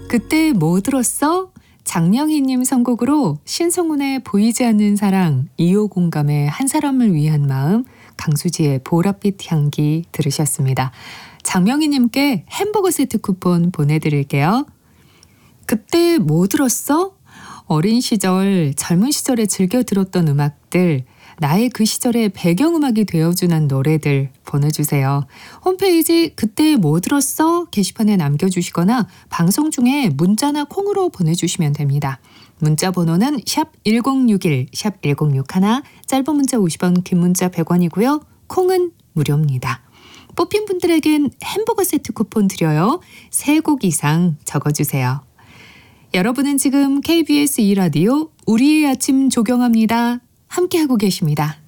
그때 뭐 들었어? 장명희님 선곡으로 신승훈의 보이지 않는 사랑, 2호 공감의 한 사람을 위한 마음, 강수지의 보랏빛 향기 들으셨습니다. 장명희님께 햄버거 세트 쿠폰 보내드릴게요. 그때 뭐 들었어? 어린 시절, 젊은 시절에 즐겨 들었던 음악들, 나의 그 시절의 배경음악이 되어주는 노래들 보내주세요. 홈페이지 그때 뭐 들었어? 게시판에 남겨주시거나 방송 중에 문자나 콩으로 보내주시면 됩니다. 문자 번호는 샵 1061, 샵 1061, 짧은 문자 50원, 긴 문자 100원이고요. 콩은 무료입니다. 뽑힌 분들에겐 햄버거 세트 쿠폰 드려요. 3곡 이상 적어주세요. 여러분은 지금 KBS 2라디오 우리의 아침 조경합니다. 함께하고 계십니다.